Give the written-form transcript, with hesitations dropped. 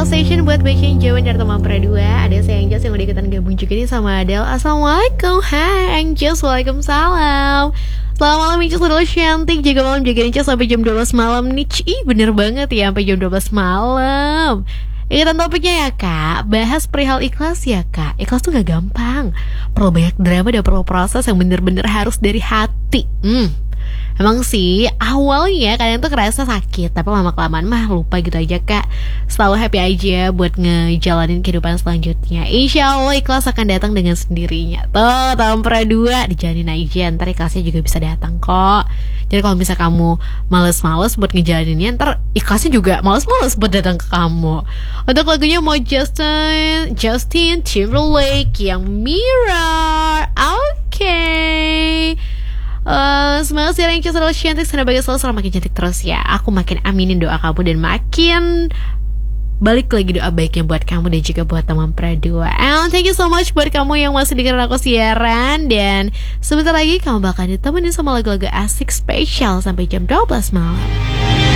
final session buat bacain jawaban dari teman Pradua. Ada saya Anjas yang udah ikutan gabung juga nih sama Adel. Assalamualaikum, hai Anjas, waalaikumsalam. Selamat malam Anjas, udah cantik. Jaga malam, jaga Anjas sampai jam 12 malam nih. Ih bener banget ya, sampai jam 12 malam. Ikutan topiknya ya kak, bahas perihal ikhlas ya kak. Ikhlas tuh gak gampang, perlu banyak drama dan perlu proses yang bener-bener harus dari hati. Emang sih awalnya kalian tuh kerasa sakit, tapi lama-kelamaan mah lupa gitu aja kak. Selalu happy aja buat ngejalanin kehidupan selanjutnya. Insya Allah ikhlas akan datang dengan sendirinya. Tuh tahun Pradua, dijalanin aja, ntar ikhlasnya juga bisa datang kok. Jadi kalau misalnya kamu males-males buat ngejalaninnya, ntar ikhlasnya juga males-males buat datang ke kamu. Untuk lagunya mau Justin Timberlake yang Mirror. Oke. Semangat sih Rangers, selalu cantik, sana bagai selalu makin cantik terus ya. Aku makin aminin doa kamu dan makin balik lagi doa baiknya buat kamu dan juga buat teman Pradua. And thank you so much buat kamu yang masih dengerin aku siaran. Dan sebentar lagi kamu bakal ditemenin sama lagu-lagu asik spesial sampai jam 12 malam.